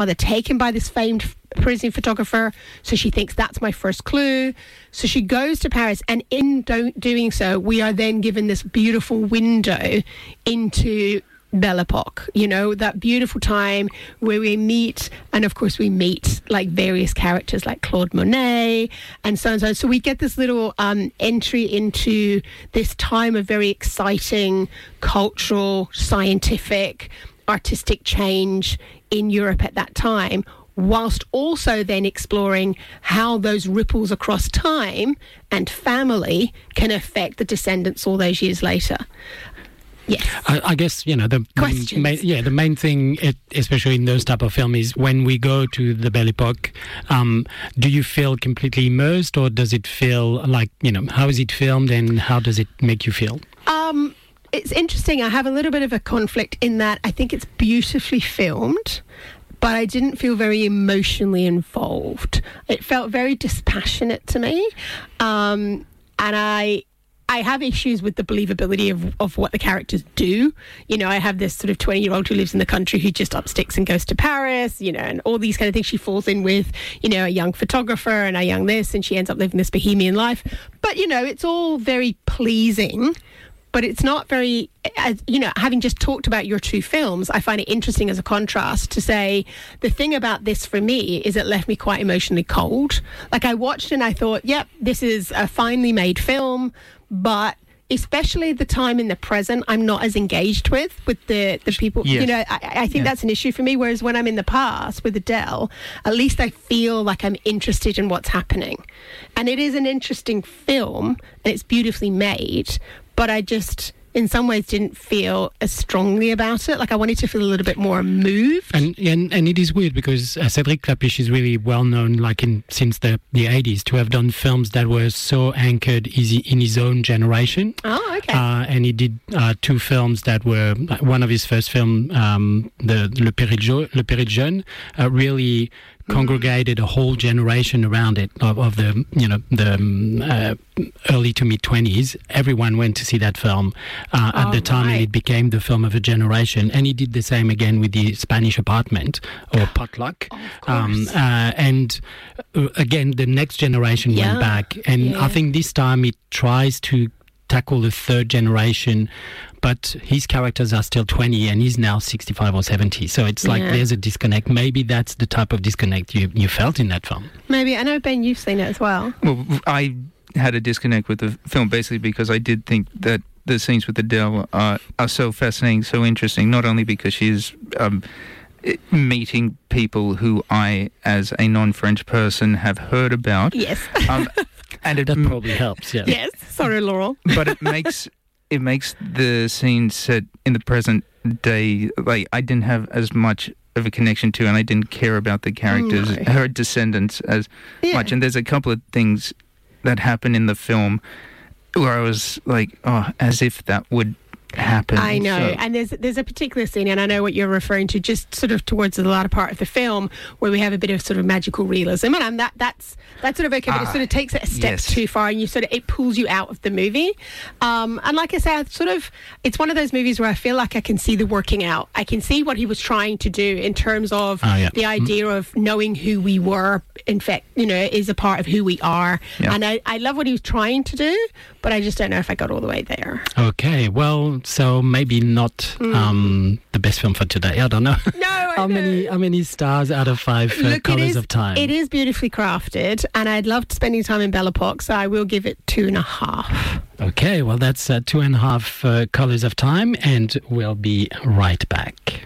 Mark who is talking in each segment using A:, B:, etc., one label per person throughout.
A: Are they taken by this famed Parisian photographer? So she thinks that's my first clue. So she goes to Paris, and in doing so, we are then given this beautiful window into Belle Epoque, you know, that beautiful time where we meet, and of course we meet like various characters like Claude Monet and so on and so on. So we get this little entry into this time of very exciting cultural, scientific, artistic change in Europe at that time, whilst also then exploring how those ripples across time and family can affect the descendants all those years later. Yes.
B: I guess, you know, the main thing, especially in those type of films, is when we go to the Belle Epoque, do you feel completely immersed, or does it feel like, you know, how is it filmed and how does it make you feel?
A: It's interesting. I have a little bit of a conflict in that I think it's beautifully filmed, but I didn't feel very emotionally involved. It felt very dispassionate to me. And I have issues with the believability of what the characters do. You know, I have this sort of 20-year-old who lives in the country who just up sticks and goes to Paris, you know, and all these kind of things. She falls in with, you know, a young photographer and a young this, and she ends up living this bohemian life. But, you know, it's all very pleasing, but it's not very, you know, having just talked about your two films, I find it interesting as a contrast to say the thing about this for me is it left me quite emotionally cold. Like I watched and I thought, yep, this is a finely made film, but especially the time in the present, I'm not as engaged with the people. Yes. You know, I think that's an issue for me. Whereas when I'm in the past with Adele, at least I feel like I'm interested in what's happening. And it is an interesting film and it's beautifully made, but I just, in some ways, didn't feel as strongly about it. Like I wanted to feel a little bit more moved.
B: And it is weird because Cédric Klapisch is really well known, like since the 80s, to have done films that were so anchored in his own generation.
A: Oh, okay.
B: And he did two films that were, one of his first film, Le Péril Jeune, really congregated a whole generation around it of the, you know, the early to mid 20s. Everyone went to see that film at the time, and it became the film of a generation. And he did the same again with the Spanish Apartment or Potluck. And again, the next generation went back, and I think this time it tries to tackle the third generation, but his characters are still 20 and he's now 65 or 70. So it's like there's a disconnect. Maybe that's the type of disconnect you felt in that film.
A: Maybe. I know, Ben, you've seen it as well.
C: Well, I had a disconnect with the film basically because I did think that the scenes with Adele are so fascinating, so interesting, not only because she's meeting people who I, as a non-French person, have heard about.
A: Yes.
B: And that probably helps, yeah.
A: Yes. Sorry, Laurel.
C: But it makes the scene set in the present day, like, I didn't have as much of a connection to, and I didn't care about the characters, her descendants, as much. And there's a couple of things that happen in the film where I was like, oh, as if that would happen.
A: I know. So. And there's a particular scene, and I know what you're referring to, just sort of towards the latter part of the film, where we have a bit of sort of magical realism, and that's sort of okay, but it sort of takes it a step too far, and it pulls you out of the movie. And like I say, it's one of those movies where I feel like I can see the working out. I can see what he was trying to do in terms of the idea of knowing who we were, in fact, you know, is a part of who we are. Yeah. And I love what he was trying to do, but I just don't know if I got all the way there.
B: Okay, well, so maybe not the best film for today. I don't know.
A: No,
B: how many stars out of 5 Colours of Time?
A: It is beautifully crafted, and I'd loved spending time in Belle Epoque, so I will give it 2.5.
B: Okay, well, that's 2.5 Colours of Time, and we'll be right back.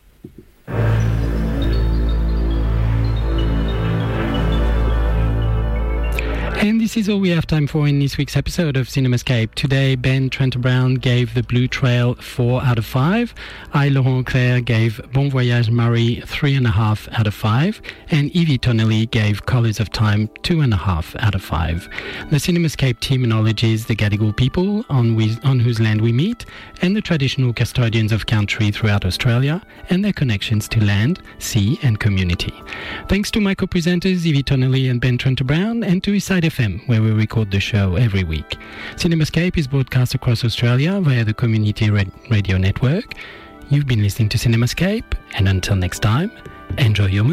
B: And this is all we have time for in this week's episode of CinemaScape. Today, Ben Trentor-Brown gave The Blue Trail 4 out of 5. I, Laurent Claire, gave Bon Voyage Marie 3.5 out of 5. And Evie Tonnelly gave Colours of Time 2.5 out of 5. The CinemaScape team acknowledges the Gadigal people on whose land we meet, and the traditional custodians of country throughout Australia, and their connections to land, sea and community. Thanks to my co-presenters Evie Tonnelly and Ben Trentor-Brown, and to Side FM, where we record the show every week. CinemaScape is broadcast across Australia via the Community Radio Network. You've been listening to CinemaScape, and until next time, enjoy your movie.